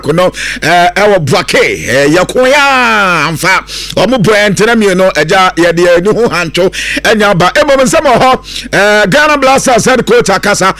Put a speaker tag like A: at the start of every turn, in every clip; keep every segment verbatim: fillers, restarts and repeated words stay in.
A: kono eh ewo brake yakoya amfa omo brand na me no eja ye de enu ho hancho enya ba emom nsem ho eh Ghana Blasters head coach akasa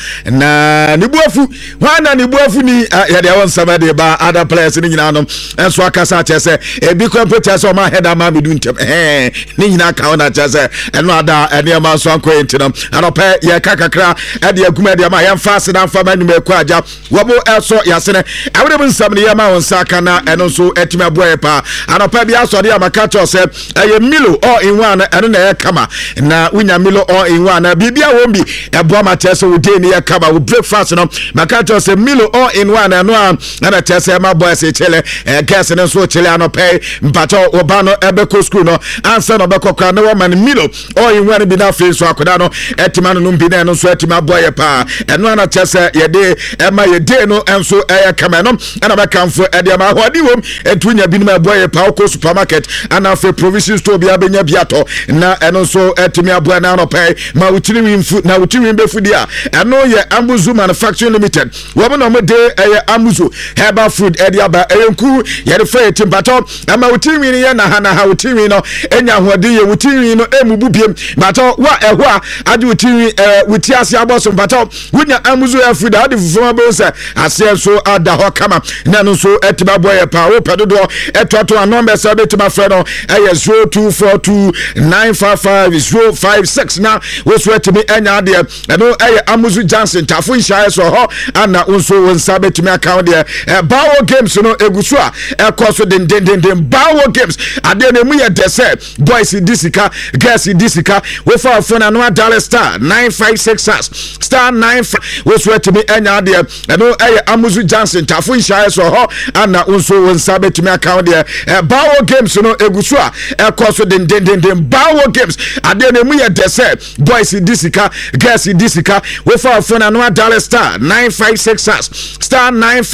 A: na nibuafu wana nibuafu ni ye de won nsem de ba other players ni nyina no enso akasa chese e bi computer so ma head ama medu ntem eh ni nyina ka ona chese eno ada ene ma so anko entinam anope ye kakakra e de aguma de ma ye fast na fa manu me kwa aja wobo eso yasene awre nsem ne ye ma won saka na eno so etima boye pa anope bi asode amaka cho se eye Milo all in one eno na ye kama na unya Milo all in one na bibia won bi e bo ma chese wo dey ne ye kama wo breakfast no maka cho se Milo all in one eno a na chese ma boy se chele e gas ne so chele anope mpacho oba no ebe ko school no ansa no be kokra na wo man Milo all in one bi na face so akoda no etima no bi na eno so etima boye pa eno na chese ye dey e ma ye dey no enso e kama no ana be kamfo e dey ma hodi wom etunya bi no boye pa ko supermarket ana fe provision store bi abenya biato na eno so etimi aboa na no pay ma utiri winfu na utiri winbe fudi a eno ye Amuzu Manufacturing Limited wo mo no mo de eye Amuzu herbal food e dey aba eyenku ye de fe timpato ama utiri win ye na ha na ha utiri win no enya hodi ye utiri win no emubu biem bato wa eho a ade utiri eh wuti ase aboso bato wunya Amuzu ya food ade fufuma bo se ase so ada ho kama na no so etiba boy pa wo pedodo etoto anombe se be tima frɛ no eye zero two four two nine five five zero five six na wo so etimi enya de eno eye Amuzu Johnson tafo nhia so ho ana unso won sa betimi account de e Bawo Games no egusu a e koso den den den den Bawo Games ade na mu ye de se boys disika girls disika wo fa phone no adale star nine five six star nine wo so etimi enya de eno eye Amuzu Johnson tafo nhia so ho ana unso won sa betimi account de e Bawo Games no egusu a e koso den den den den Bawo Games ade na mu ye de se boys disika girls disika we for phone no adale star nine five six star nine